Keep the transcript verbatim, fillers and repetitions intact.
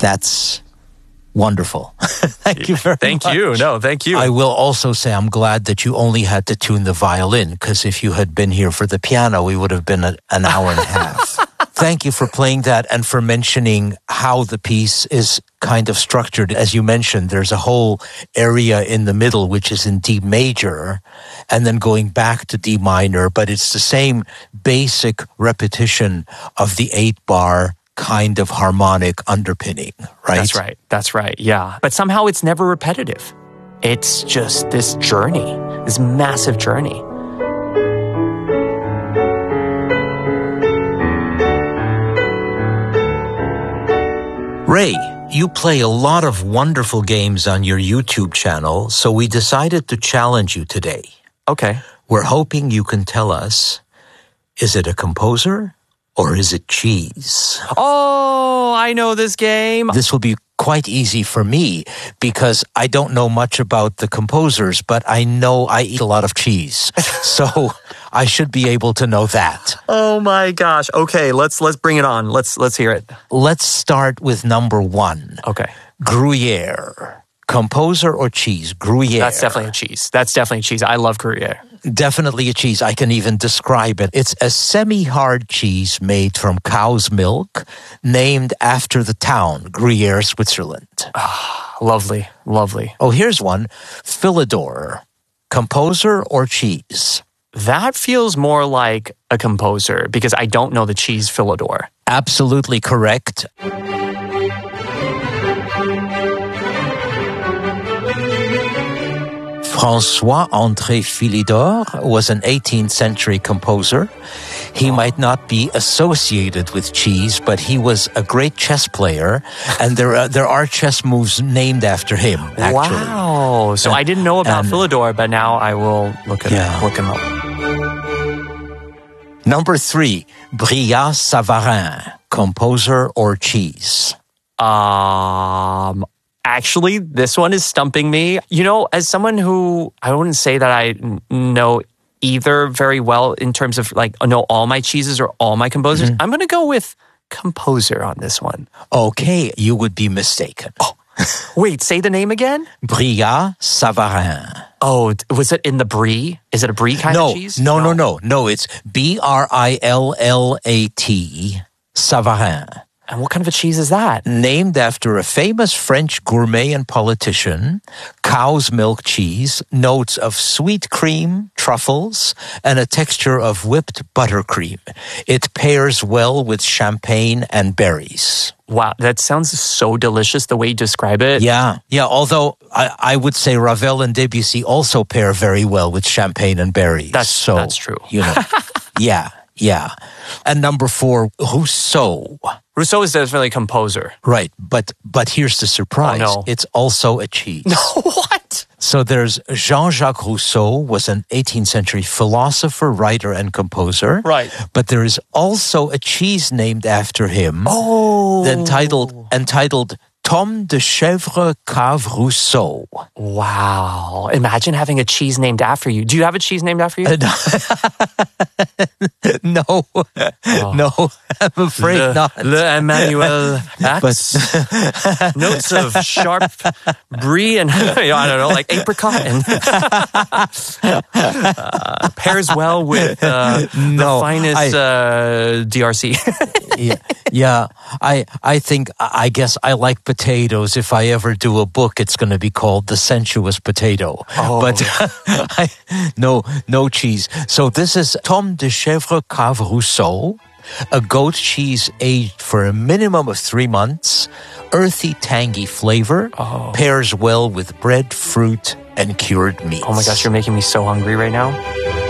That's wonderful. Thank you very thank much. Thank you. No, thank you. I will also say I'm glad that you only had to tune the violin, because if you had been here for the piano, we would have been a, an hour and a half. Thank you for playing that and for mentioning how the piece is kind of structured. As you mentioned, there's a whole area in the middle which is in D major and then going back to D minor, but it's the same basic repetition of the eight-bar kind of harmonic underpinning, right? That's right. That's right. Yeah. But somehow it's never repetitive. It's just this journey, this massive journey. Ray, you play a lot of wonderful games on your YouTube channel, so we decided to challenge you today. Okay. We're hoping you can tell us, is it a composer or is it cheese? Oh, I know this game. This will be quite easy for me because I don't know much about the composers, but I know I eat a lot of cheese. So I should be able to know that. Oh my gosh. Okay, let's let's bring it on. Let's let's hear it. Let's start with number one. Okay. Gruyere. Composer or cheese? Gruyere. That's definitely a cheese. That's definitely a cheese. I love Gruyere. Definitely a cheese. I can even describe it. It's a semi-hard cheese made from cow's milk, named after the town, Gruyere, Switzerland. Ah, lovely, lovely. Oh, here's one. Philidor. Composer or cheese? That feels more like a composer because I don't know the cheese Philidor. Absolutely correct. François-André Philidor was an eighteenth century composer. He might not be associated with cheese, but he was a great chess player, and there are, there are chess moves named after him, actually. Wow. So and, I didn't know about and, Philidor, but now I will look, at, yeah. look him up. Number three, Brillat Savarin, composer or cheese? Um... Actually, this one is stumping me. You know, as someone who, I wouldn't say that I know either very well in terms of like, know all my cheeses or all my composers. Mm-hmm. I'm going to go with composer on this one. Okay, you would be mistaken. Oh, wait, say the name again? Brillat Savarin. Oh, was it in the brie? Is it a brie kind no, of cheese? No, no, no, no. No, it's B R I L L A T, Savarin. And what kind of a cheese is that? Named after a famous French gourmet and politician, cow's milk cheese, notes of sweet cream, truffles, and a texture of whipped buttercream. It pairs well with champagne and berries. Wow, that sounds so delicious the way you describe it. Yeah, yeah, although I, I would say Ravel and Debussy also pair very well with champagne and berries. That's, so, that's true. You know, yeah. Yeah. And number four, Rousseau. Rousseau is definitely a composer. Right. But but here's the surprise. Oh, no. It's also a cheese. No, what? So there's Jean-Jacques Rousseau was an eighteenth century philosopher, writer, and composer. Right. But there is also a cheese named after him. Oh. Entitled, entitled Tome de Chèvre Cave Rousseau. Wow. Imagine having a cheese named after you. Do you have a cheese named after you? no. Oh. No, I'm afraid Le, not. Le Emmanuel Axe. But notes of sharp brie and, I don't know, like apricot and uh, pairs well with uh, no, the finest I, uh, D R C. yeah, yeah. I, I think, I guess I like potatoes. If I ever do a book, it's going to be called The Sensuous Potato. Oh. But I, no, no cheese. So this is Tome de Chèvre Cave Rousseau, a goat cheese aged for a minimum of three months, earthy, tangy flavor, oh. pairs well with bread, fruit, and cured meats. Oh my gosh, you're making me so hungry right now.